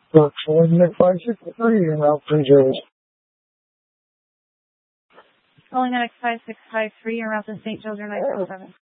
Calling at 563 in Route 30. Calling at 5653 in route to St. Joe's or 947.